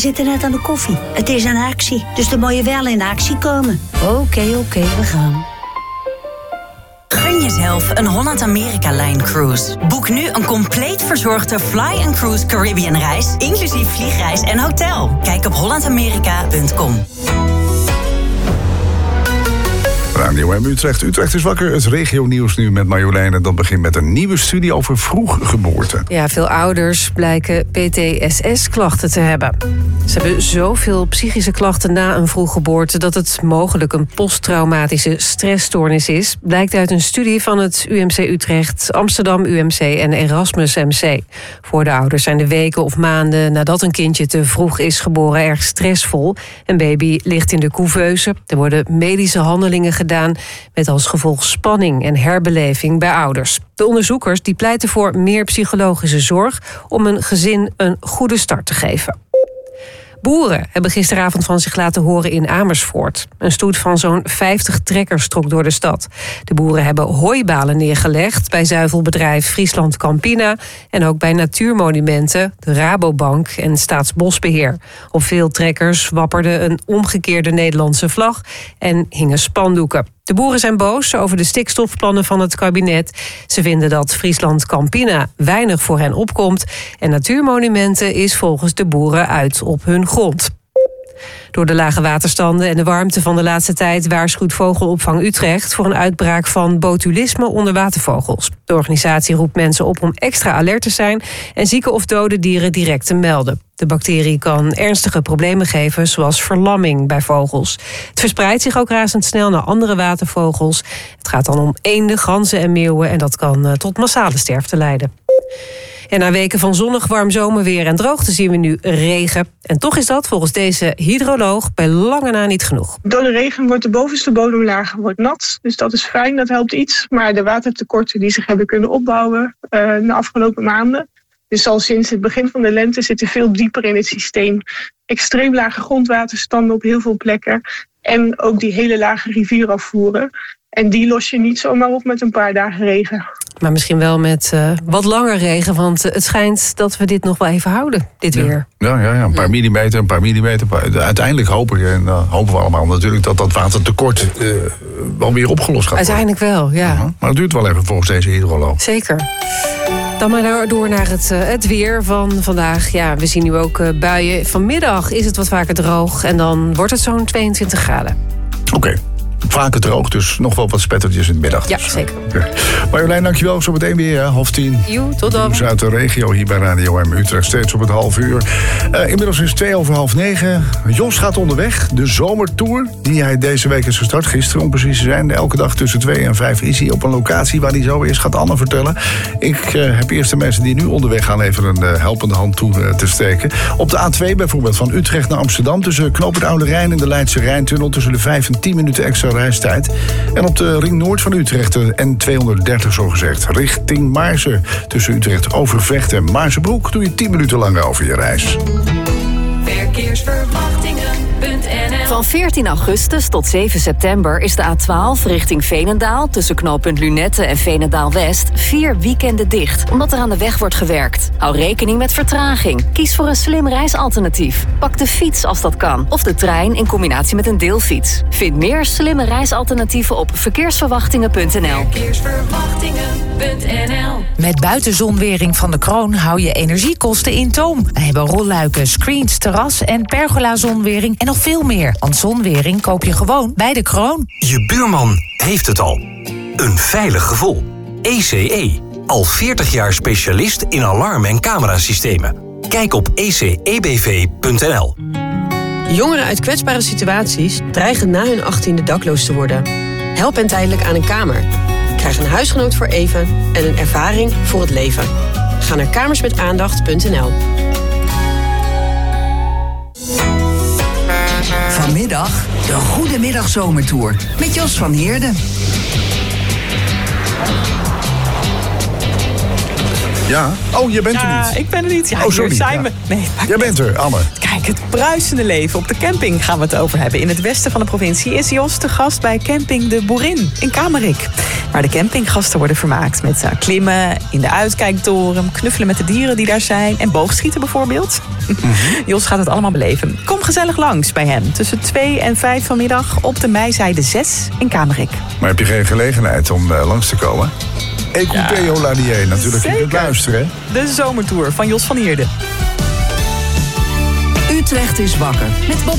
We zitten net aan de koffie. Het is een actie, dus dan moet je wel in actie komen. Oké, we gaan. Gun jezelf een Holland-Amerika-lijn-cruise. Boek nu een compleet verzorgde Fly & Cruise Caribbean-reis, inclusief vliegreis en hotel. Kijk op hollandamerika.com. Radio M Utrecht. Utrecht is wakker. Het regionieuws nu met Marjolein. En dat begint met een nieuwe studie over vroeggeboorte. Ja, veel ouders blijken PTSS-klachten te hebben. Ze hebben zoveel psychische klachten na een vroeggeboorte dat het mogelijk een posttraumatische stressstoornis is. Blijkt uit een studie van het UMC Utrecht, Amsterdam UMC en Erasmus MC. Voor de ouders zijn de weken of maanden nadat een kindje te vroeg is geboren erg stressvol. Een baby ligt in de couveuse. Er worden medische handelingen gedaan met als gevolg spanning en herbeleving bij ouders. De onderzoekers die pleiten voor meer psychologische zorg om een gezin een goede start te geven. Boeren hebben gisteravond van zich laten horen in Amersfoort. Een stoet van zo'n 50 trekkers trok door de stad. De boeren hebben hooibalen neergelegd bij zuivelbedrijf Friesland Campina en ook bij natuurmonumenten, de Rabobank en Staatsbosbeheer. Op veel trekkers wapperde een omgekeerde Nederlandse vlag en hingen spandoeken. De boeren zijn boos over de stikstofplannen van het kabinet. Ze vinden dat Friesland Campina weinig voor hen opkomt en natuurmonumenten is volgens de boeren uit op hun grond. Door de lage waterstanden en de warmte van de laatste tijd waarschuwt Vogelopvang Utrecht voor een uitbraak van botulisme onder watervogels. De organisatie roept mensen op om extra alert te zijn en zieke of dode dieren direct te melden. De bacterie kan ernstige problemen geven, zoals verlamming bij vogels. Het verspreidt zich ook razendsnel naar andere watervogels. Het gaat dan om eenden, ganzen en meeuwen en dat kan tot massale sterfte leiden. En na weken van zonnig, warm zomerweer en droogte zien we nu regen. En toch is dat volgens deze hydroloog bij lange na niet genoeg. Door de regen wordt de bovenste bodemlaag nat. Dus dat is fijn, dat helpt iets. Maar de watertekorten die zich hebben kunnen opbouwen de afgelopen maanden. Dus al sinds het begin van de lente zitten veel dieper in het systeem. Extreem lage grondwaterstanden op heel veel plekken. En ook die hele lage rivierafvoeren. En die los je niet zomaar op met een paar dagen regen. Maar misschien wel met wat langer regen, want het schijnt dat we dit nog wel even houden, dit weer. Ja, een paar millimeter, Uiteindelijk hopen we allemaal natuurlijk dat dat watertekort wel weer opgelost gaat worden. Uiteindelijk wel, ja. Maar het duurt wel even volgens deze hydroloog. Zeker. Dan maar door naar het weer van vandaag. Ja, we zien nu ook buien. Vanmiddag is het wat vaker droog en dan wordt het zo'n 22 graden. Oké. Vaker droog, dus nog wel wat spettertjes in de middag. Ja, zeker. Marjolein, dankjewel. Zometeen weer 9:30. Tot dan. Nieuws uit de regio hier bij Radio M Utrecht. Steeds op het 8:30. Inmiddels is 8:02. Jos gaat onderweg. De zomertour die hij deze week is gestart. Gisteren om precies te zijn. Elke dag tussen 2 en 5 is hij op een locatie waar hij zo is. Gaat Anne vertellen. Ik heb eerst de mensen die nu onderweg gaan even een helpende hand toe te steken. Op de A2 bijvoorbeeld van Utrecht naar Amsterdam. Tussen Knoop het Oude Rijn en de Leidse Rijntunnel. Tussen de 5 en 10 minuten extra reistijd. En op de Ring Noord van Utrecht, de N230 zogezegd, richting Maarsen. Tussen Utrecht Overvecht en Maarsebroek doe je 10 minuten langer over je reis. Verkeersverwachtingen.nl. Van 14 augustus tot 7 september is de A12 richting Veenendaal tussen knooppunt Lunette en Veenendaal-West 4 weekenden dicht, omdat er aan de weg wordt gewerkt. Hou rekening met vertraging. Kies voor een slim reisalternatief. Pak de fiets als dat kan, of de trein in combinatie met een deelfiets. Vind meer slimme reisalternatieven op verkeersverwachtingen.nl. Met buitenzonwering van de Kroon hou je energiekosten in toom. We hebben rolluiken, screens, terras en pergola-zonwering en nog veel meer. Want zonwering koop je gewoon bij de Kroon. Je buurman heeft het al. Een veilig gevoel. ECE. Al 40 jaar specialist in alarm- en camerasystemen. Kijk op ecebv.nl. Jongeren uit kwetsbare situaties dreigen na hun 18e dakloos te worden. Help hen tijdelijk aan een kamer. Krijg een huisgenoot voor even en een ervaring voor het leven. Ga naar kamersmetaandacht.nl. Vanmiddag de Goedemiddag Zomertour met Jos van Heerden. Ja? Oh, je bent er niet. Ja, ik ben er niet. Ja, oh, sorry. Hier zijn we. Nee, jij bent er, Anne. Kijk, het bruisende leven op de camping gaan we het over hebben. In het westen van de provincie is Jos te gast bij camping De Boerin in Kamerik. Waar de campinggasten worden vermaakt met klimmen in de uitkijktoren, knuffelen met de dieren die daar zijn en boogschieten bijvoorbeeld. Jos gaat het allemaal beleven. Kom gezellig langs bij hem tussen 2 en 5 vanmiddag op de Meizijde 6 in Kamerik. Maar heb je geen gelegenheid om langs te komen? Écoutez Holladier, natuurlijk. Je kunt luisteren. De zomertour van Jos van Heerden. Utrecht is wakker met Bob